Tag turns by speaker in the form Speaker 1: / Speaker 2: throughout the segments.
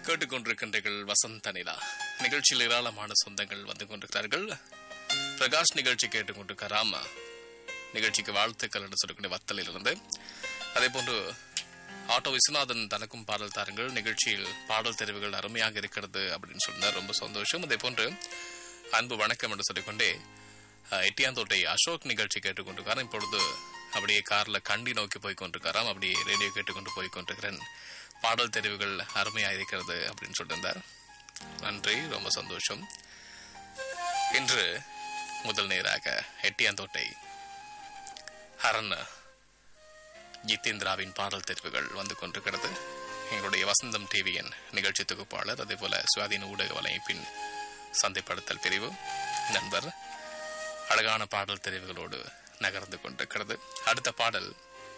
Speaker 1: கேட்டுக்கொண்டிருக்கின்றீர்கள் வசந்த நிலா நிகழ்ச்சியில் ஏராளமான சொந்தங்கள் வந்து கொண்டிருக்கிறார்கள். பிரகாஷ் நிகழ்ச்சி கேட்டுக்கொண்டிருக்கிறார். நிகழ்ச்சிக்கு வாழ்த்துக்கள் என்று சொல்லக்கூடிய வத்தலில் இருந்து. அதே போன்று ஆட்டோ விஸ்வநாதன் தனக்கும் பாடல் தாருங்கள், நிகழ்ச்சியில் பாடல் தெரிவுகள் அருமையாக இருக்கிறது அப்படின்னு சொன்னார். ரொம்ப சந்தோஷம். அதே போன்று அன்பு வணக்கம் என்று சொல்லிக்கொண்டே எட்டியாந்தோட்டை அசோக் நிகழ்ச்சி கேட்டுக்கொண்டிருக்காராம். இப்பொழுது அப்படியே கார்ல கண்டி நோக்கி போய் கொண்டிருக்காராம். அப்படியே ரேடியோ கேட்டுக்கொண்டு போய் கொண்டிருக்கிறேன், பாடல் தெரிவுகள் அருமையாக இருக்கிறது அப்படின்னு சொல்லியிருந்தார். நன்றி, ரொம்ப சந்தோஷம். இன்று முதல் நேராக எட்டியாந்தோட்டை ஹரன் ஜித்தேந்திராவின் பாடல் தெரிவுகள் வந்து கொண்டிருக்கிறது. எங்களுடைய வசந்தம் டிவியின் நிகழ்ச்சி தொகுப்பாளர், அதே போல சுவாதீன ஊடக வலைப்பின் சந்தைப்படுத்தல் பிரிவு நண்பர் அழகான பாடல் தெரிவுகளோடு நகர்ந்து கொண்டிருக்கிறது. அடுத்த பாடல்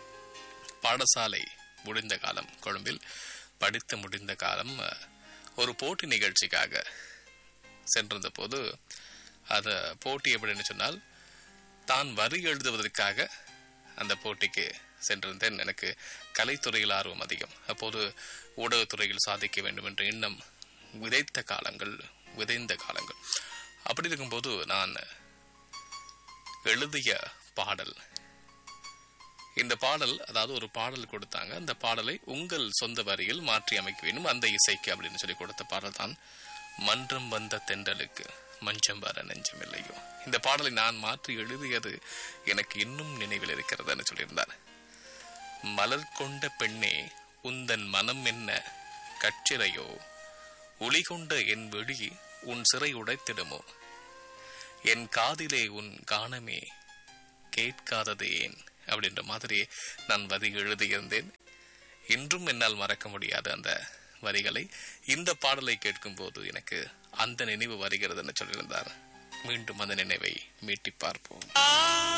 Speaker 1: பாடசாலை முடிந்த காலம், கொழும்பில் படித்து முடிந்த காலம் ஒரு போட்டி நிகழ்ச்சிக்காக சென்றிருந்த போது, அந்த போட்டி எப்படின்னு சொன்னால், தான் வரி எழுதுவதற்காக அந்த போட்டிக்கு சென்றிருந்தேன். எனக்கு கலைத்துறையில் ஆர்வம் அதிகம். அப்போது ஊடகத்துறையில் சாதிக்க வேண்டும் என்ற எண்ணம் விதைந்த காலங்கள். அப்படி இருக்கும்போது நான் எழுதிய பாடல், இந்த பாடல், அதாவது ஒரு பாடல் கொடுத்தாங்க, அந்த பாடலை உங்கள் சொந்த வரியில் மாற்றி அமைக்க வேண்டும் அந்த இசைக்கு அப்படின்னு சொல்லி கொடுத்த பாடல் தான் மன்றம் வந்த தென்றலுக்கு மஞ்சம் வர நெஞ்சம் இல்லையோ. இந்த பாடலை நான் மாற்றி எழுதியது எனக்கு இன்னும் நினைவில் இருக்கிறதுன்னு சொல்லியிருந்தார். மலர் கொண்ட பெண்ணே உந்தன் மனம் என்ன கச்சிறையோ, ஒளி கொண்ட என் விழி உன் சிறை உடைத்திடுமோ, என் காதிலே உன் கானமே கேட்காதது ஏன் அப்படின்ற மாதிரி நான் வரி எழுதியிருந்தேன். இன்றும் என்னால் மறக்க முடியாத அந்த வரிகளை இந்த பாடலை கேட்கும் போது எனக்கு அந்த நினைவு வருகிறது என்று சொல்லியிருந்தார். மீண்டும் அந்த நினைவை மீட்டி பார்ப்போம்.